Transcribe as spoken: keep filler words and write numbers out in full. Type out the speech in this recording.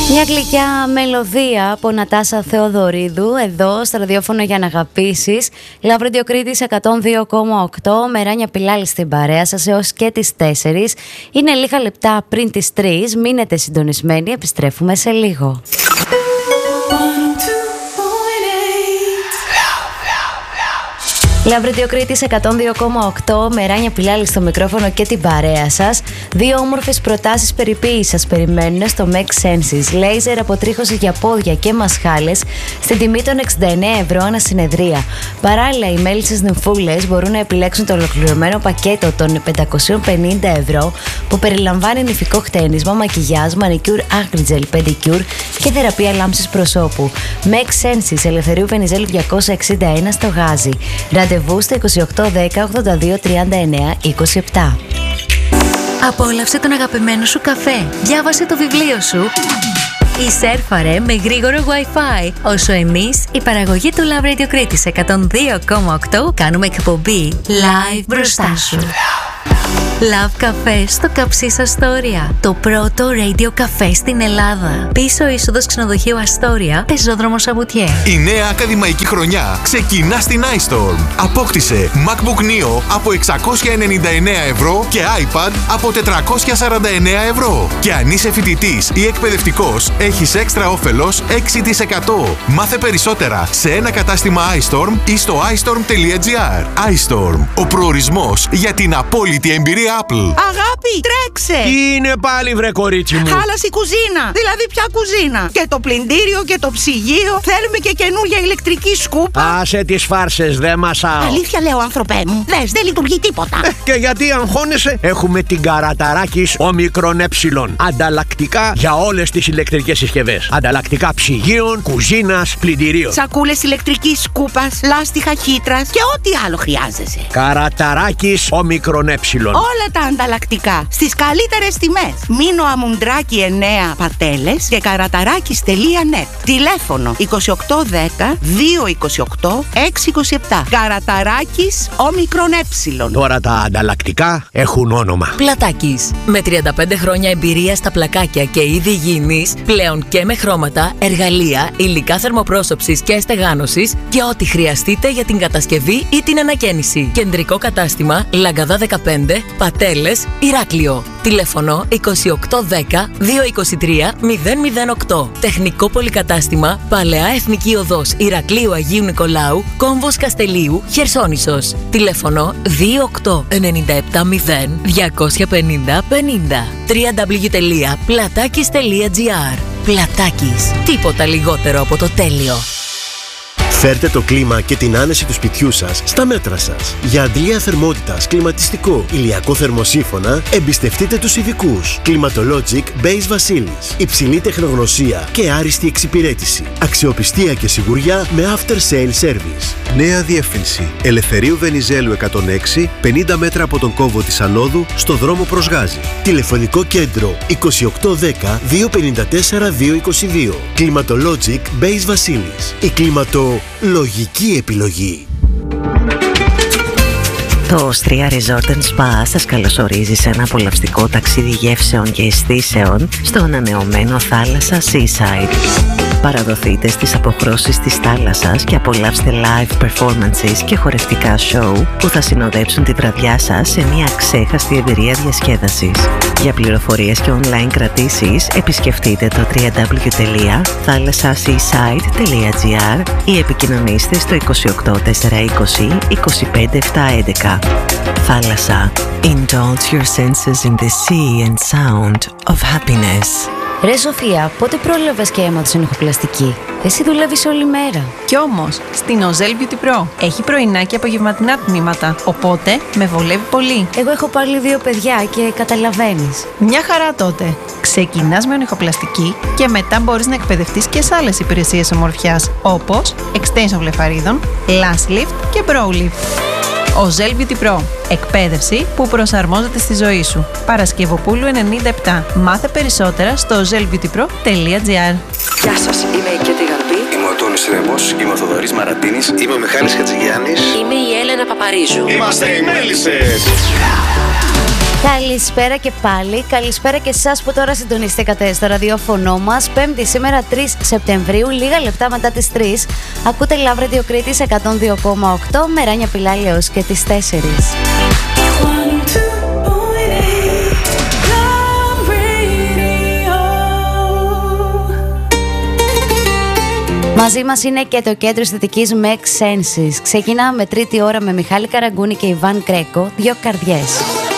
Μια γλυκιά μελωδία από Νατάσα Θεοδωρίδου εδώ στο ραδιόφωνο για να αγαπήσεις. Λαύριο Κρήτης εκατόν δύο κόμμα οκτώ. Μεράνια Πιλάλη στην παρέα σας έως και τις τέσσερις. Είναι λίγα λεπτά πριν τις τρεις. Μείνετε συντονισμένοι, επιστρέφουμε σε λίγο. Λαύριο Κρήτης εκατόν δύο κόμμα οκτώ. Μεράνια Πιλάλη στο μικρόφωνο και την παρέα σας. Δύο όμορφες προτάσεις περιποίησης σας περιμένουν στο Make Senses. Λέιζερ αποτρίχωση για πόδια και μασχάλες στην τιμή των εξήντα εννέα ευρώ ανά συνεδρία. Παράλληλα, οι μέλισσες νυμφούλες μπορούν να επιλέξουν το ολοκληρωμένο πακέτο των πεντακόσια πενήντα ευρώ που περιλαμβάνει νηφικό χτένισμα, μακιγιάζ, μανικιούρ, άγκριτζελ, πεντικιούρ και θεραπεία λάμψης προσώπου. Make Senses, Ελευθερίου Βενιζέλου διακόσια εξήντα ένα στο Γάζι. Ραντεβού στο είκοσι οκτώ δέκα ογδόντα δύο τριάντα εννέα είκοσι επτά. Απόλαυσε τον αγαπημένο σου καφέ. Διάβασε το βιβλίο σου ή σέρφαρε με γρήγορο Wi-Fi. Όσο εμείς, η παραγωγή του Love Radio Κρήτης εκατόν δύο κόμμα οκτώ, κάνουμε εκπομπή live μπροστά σου. Love Café στο Καψίς Αστόρια. Το πρώτο radio καφέ στην Ελλάδα. Πίσω είσοδος ξενοδοχείου Αστόρια, πεζόδρομο Σαβουτιέ. Η νέα ακαδημαϊκή χρονιά ξεκινά στην iStorm. Απόκτησε MacBook Neo από εξακόσια ενενήντα εννέα ευρώ και iPad από τετρακόσια σαράντα εννέα ευρώ. Και αν είσαι φοιτητής ή εκπαιδευτικός, έχεις έξτρα όφελος έξι τοις εκατό. Μάθε περισσότερα σε ένα κατάστημα iStorm ή στο iStorm τελεία gr. iStorm, ο προορισμός για την απόλυτη εμπειρία Apple. Αγάπη, τρέξε! Τι είναι πάλι, βρε κορίτσι μου? Χάλασε η κουζίνα. Δηλαδή, ποια κουζίνα? Και το πλυντήριο και το ψυγείο. Θέλουμε και καινούργια ηλεκτρική σκούπα. Άσε τις φάρσες, δε μασάω. Αλήθεια λέω, άνθρωπέ μου. Δες, δεν λειτουργεί τίποτα. Ε, και γιατί αγχώνεσαι? Έχουμε την Καραταράκης Όμικρον Ε. Ανταλλακτικά για όλες τις ηλεκτρικές συσκευές. Ανταλλακτικά ψυγείων, κουζίνας, πλυντηρίων. Σακούλες ηλεκτρικής σκούπας, λάστιχα χύτρας και ό,τι άλλο χρειάζεσαι. Καραταράκης Όμικρον Ε. Όλα τα ανταλλακτικά στις καλύτερες τιμές. Μίνο Αμουντράκη εννέα Πατέλες και καραταράκης τελεία net. Τηλέφωνο είκοσι οκτώ δέκα δύο είκοσι οκτώ έξι είκοσι επτά. Καραταράκης Όμικρον Ε. Τώρα τα ανταλλακτικά έχουν όνομα. Πλατάκης. Με τριάντα πέντε χρόνια εμπειρία στα πλακάκια και είδη υγιεινής, πλέον και με χρώματα, εργαλεία, υλικά θερμοπρόσωψης και στεγάνωσης και ό,τι χρειαστείτε για την κατασκευή ή την ανακαίνιση. Κεντρικό κατάστημα Λαγκαδά δεκαπέντε, Πατέλες, Ηράκλειο. Τηλέφωνο είκοσι οκτώ δέκα δύο είκοσι τρία μηδέν μηδέν οκτώ. Τεχνικό πολυκατάστημα Παλαιά Εθνική Οδός Ηρακλείου Αγίου Νικολάου, Κόμβος Καστελίου, Χερσόνησος. Τηλέφωνο δύο οκτώ εννιά επτά μηδέν διακόσια πενήντα πενήντα. double-u double-u double-u τελεία πλατάκης τελεία gr. Πλατάκης. Τίποτα λιγότερο από το τέλειο. Φέρτε το κλίμα και την άνεση του σπιτιού σας στα μέτρα σας. Για αντλία θερμότητας, κλιματιστικό, ηλιακό θερμοσύφωνα, εμπιστευτείτε τους ειδικούς. Climatologic Base Βασίλης. Υψηλή τεχνογνωσία και άριστη εξυπηρέτηση. Αξιοπιστία και σιγουριά με after sale service. Νέα διεύθυνση. Ελευθερίου Βενιζέλου εκατόν έξι, πενήντα μέτρα από τον κόμβο της Ανόδου, στο δρόμο προς Γάζι. Τηλεφωνικό κέντρο είκοσι οκτώ δέκα δύο πενήντα τέσσερα δύο είκοσι δύο. Climatologic Base Βασίλης. Η κλιματολογική επιλογή. Το Austria Resort and Spa σας καλωσορίζει σε ένα απολαυστικό ταξίδι γεύσεων και αισθήσεων στο ανανεωμένο θάλασσα Seaside. Παραδοθείτε στις αποχρώσεις της θάλασσας και απολαύστε live performances και χορευτικά show που θα συνοδέψουν τη βραδιά σας σε μια ξέχαστη εμπειρία διασκέδασης. Για πληροφορίες και online κρατήσεις επισκεφτείτε το double-u double-u double-u τελεία θάλασσασseaside τελεία gr ή επικοινωνήστε στο είκοσι οκτώ τετρακόσια είκοσι είκοσι πέντε επτακόσια έντεκα. Θάλασσα. Indulge your senses in the sea and sound of happiness. Ρε Σοφία, πότε πρόλαβες και αίμα του ηχοπλαστική? Εσύ δουλεύεις όλη μέρα. Κι όμως, στην Οζέλ Beauty Pro έχει πρωινά και απογευματινά τμήματα, οπότε με βολεύει πολύ. Εγώ έχω πάλι δύο παιδιά και καταλαβαίνεις. Μια χαρά τότε. Ξεκινάς με ονειχοπλαστική και μετά μπορείς να εκπαιδευτείς και σε άλλες υπηρεσίες ομορφιάς, όπως extension βλεφαρίδων, lash lift και brow lift. Οζέλ Beauty Pro. Εκπαίδευση που προσαρμόζεται στη ζωή σου. Παρασκευοπούλου ενενήντα επτά. Μάθε περισσότερα στο οζέλ μπιούτι προ τελεία gr. Γεια σας, είμαι η Κέτη Γαρμπή. Είμαι ο Τόνης Ρέμος. Είμαι ο Θοδωρής Μαρατίνης. Είμαι ο Μιχάλης Χατζηγιάννης. Είμαι η Έλενα Παπαρίζου. Είμαστε οι Μέλισσες. Καλησπέρα και πάλι. Καλησπέρα και εσάς που τώρα συντονιστήκατε στο ραδιόφωνο μας. Πέμπτη σήμερα τρεις Σεπτεμβρίου, λίγα λεπτά μετά τις τρεις. Ακούτε Love Radio Κρήτης εκατόν δύο κόμμα οκτώ με Ράνια Πιλάλη έως και τις τέσσερις. Μαζί μας είναι και το κέντρο αισθητικής Make Senses. Ξεκινάμε τρίτη ώρα με Μιχάλη Καραγκούνη και Ιβάν Κρέκο, δύο καρδιές.